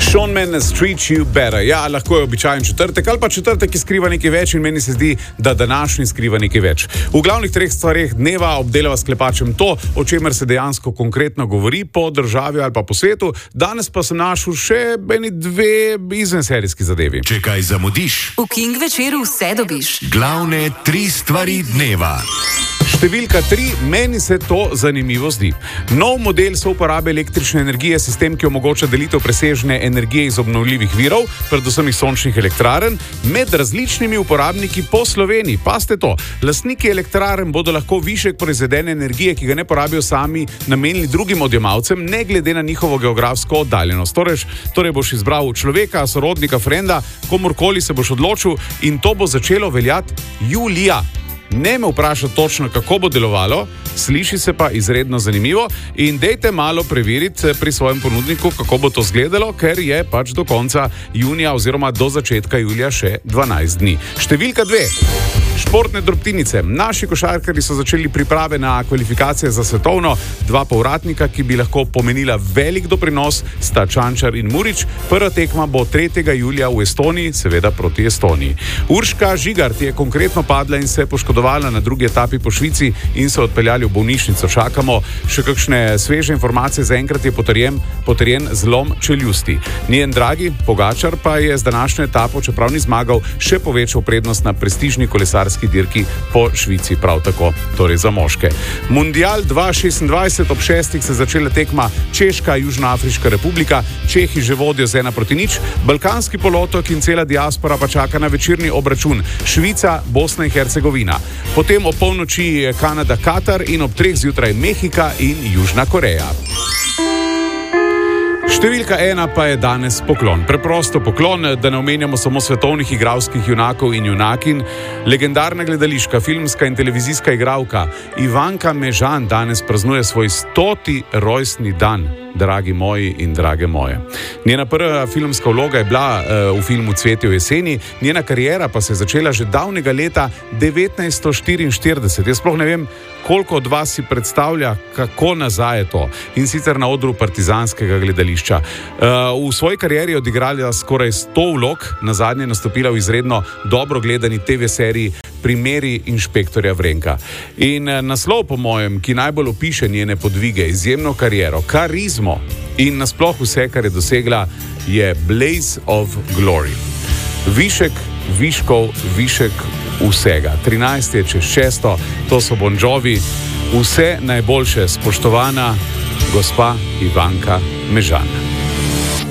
Shawn Mendes, Treat You Better. Ja, lahko je običajen četrtek ali pa četrtek, ki skriva nekaj več, in meni se zdi, da današnji skriva nekaj več. V glavnih treh stvareh dneva obdelava s Klepačem to, o čemer se dejansko konkretno govori po državi ali pa po svetu. Danes pa sem našel še eni dve izvenserijski zadevi. Če kaj zamudiš, v King večeru vse dobiš. Glavne tri stvari dneva. Številka 3, meni se to zanimivo zdi. Nov model souporabe električne energije, sistem, ki omogoča delitev presežne energije iz obnovljivih virov, predvsem iz sončnih elektrarn, med različnimi uporabniki po Sloveniji. Pazite to, lastniki elektrarn bodo lahko višek proizvedene energije, ki ga ne porabijo sami, namenili drugim odjemalcem, ne glede na njihovo geografsko oddaljenost. Torej boš izbral človeka, sorodnika, frenda, komorkoli se boš odločil, in to bo začelo veljati julija. Ne me vprašati točno, kako bo delovalo, sliši se pa izredno zanimivo, in dejte malo preveriti pri svojem ponudniku, kako bo to izgledalo, ker je pač do konca junija oziroma do začetka julija še 12 dni. Številka 2. Športne drobtinice. Naši košarkarji so začeli priprave na kvalifikacije za svetovno. Dva povratnika, ki bi lahko pomenila velik doprinos, sta Čančar in Murić. Prva tekma bo 3. julija v Estoniji, seveda proti Estoniji. Urška Žigart je konkretno padla in se poškodovala na drugi etapi po Švici in so odpeljali v bolnišnico. Čakamo še kakšne sveže informacije, zaenkrat je potrjen zlom čeljusti. Njen dragi Pogačar pa je z današnjo etapo, čeprav ni zmagal, še povečal prednost na prestižni kolesarski dirki po Švici, prav tako, torej za moške. Mundial 2026, ob 6. se začela tekma Češka, Južnoafriška republika. Čehi že vodijo z 1-0, Balkanski polotok in cela diaspora pa čaka na večerni obračun Švica, Bosna in Hercegovina. Potem ob polnoči Kanada, Katar in ob 3 zjutraj Mehika in Južna Koreja. Številka 1 pa je danes poklon. Preprosto poklon, da ne omenjamo samo svetovnih igralskih junakov in junakinj. Legendarna gledališka, filmska in televizijska igralka Ivanka Mežan danes praznuje svoj 100. rojstni dan, dragi moji in drage moje. Njena prva filmska vloga je bila v filmu Cvetje v jeseni, njena kariera pa se je začela že davnega leta 1944. Jaz sploh ne vem, koliko od vas si predstavlja, kako nazaj je to. In sicer na odru partizanskega gledališča. V svoji karieri je odigrala skoraj 100 vlog, nazadnje nastopila v izredno dobro gledani TV seriji Primeri inšpektorja Vrenka. In naslov, po mojem, ki najbolj opiše njene podvige, izjemno kariero, karizmo in nasploh vse, kar je dosegla, je Blaze of Glory. Višek viškov, višek vsega. 13 je čez 6, to so Bon Jovi. Vse najboljše, spoštovana gospa Ivanka Mežan.